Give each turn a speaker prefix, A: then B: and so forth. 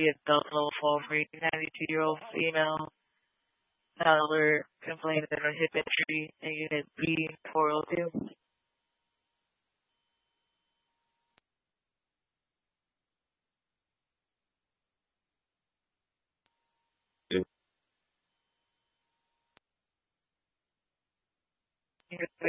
A: adult level 4 92-year-old female toddler complained of a hip injury in Unit B402. Unit